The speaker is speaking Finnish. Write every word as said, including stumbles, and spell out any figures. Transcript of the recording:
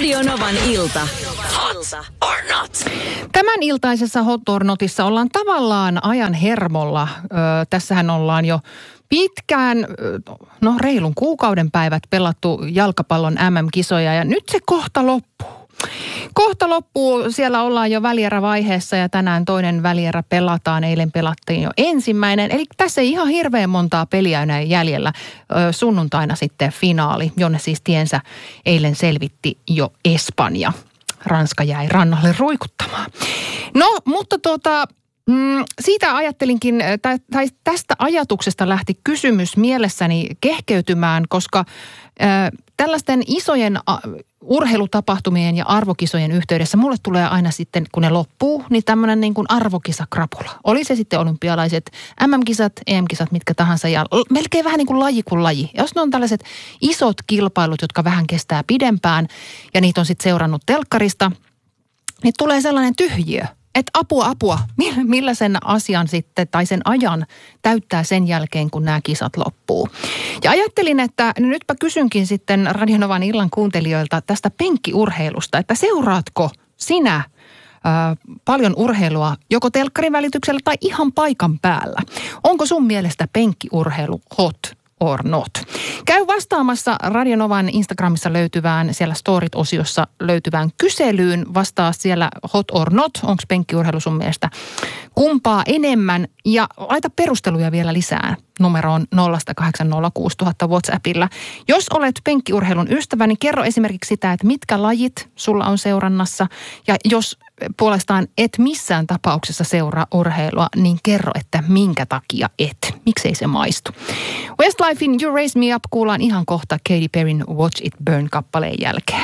Radio Novan ilta. Hot or not? Tämän iltaisessa Hot or Notissa ollaan tavallaan ajan hermolla. Öö, tässähän ollaan jo pitkään, no reilun kuukauden päivät pelattu jalkapallon M M-kisoja ja nyt se kohta loppuu. Kohta loppuu, siellä ollaan jo välierävaiheessa ja tänään toinen välierä pelataan, eilen pelattiin jo ensimmäinen. Eli tässä ei ihan hirveän montaa peliä enää jäljellä, sunnuntaina sitten finaali, jonne siis tiensä eilen selvitti jo Espanja. Ranska jäi rannalle ruikuttamaan. No, mutta tuota... Mm, siitä ajattelinkin, tai tästä ajatuksesta lähti kysymys mielessäni kehkeytymään, koska äh, tällaisten isojen äh, urheilutapahtumien ja arvokisojen yhteydessä mulle tulee aina sitten, kun ne loppuu, niin tämmöinen niin kuin arvokisakrapula. Oli se sitten olympialaiset, M M-kisat, E M-kisat, mitkä tahansa ja melkein vähän niin kuin laji kuin laji. Jos ne on tällaiset isot kilpailut, jotka vähän kestää pidempään ja niitä on sitten seurannut telkkarista, niin tulee sellainen tyhjiö. Että apua, apua, millä sen asian sitten tai sen ajan täyttää sen jälkeen, kun nämä kisat loppuu. Ja ajattelin, että nytpä kysynkin sitten Radio Novan illan kuuntelijoilta tästä penkkiurheilusta, että seuraatko sinä ää, paljon urheilua joko telkkarin välityksellä tai ihan paikan päällä? Onko sun mielestä penkkiurheilu hot or not? Käy vastaamassa Radio Novan Instagramissa löytyvään, siellä Storit-osiossa löytyvään kyselyyn. Vastaa siellä hot or not, onko penkkiurheilu sun mielestä kumpaa enemmän? Ja laita perusteluja vielä lisää numeroon nolla kahdeksan nolla kuusi nolla nolla nolla WhatsAppilla. Jos olet penkkiurheilun ystävä, niin kerro esimerkiksi sitä, että mitkä lajit sulla on seurannassa. Ja jos puolestaan et missään tapauksessa seuraa urheilua, niin kerro, että minkä takia et. Miksei se maistu. Westlifein You Raise Me Up kuullaan ihan kohta Katy Perryn Watch It Burn -kappaleen jälkeen.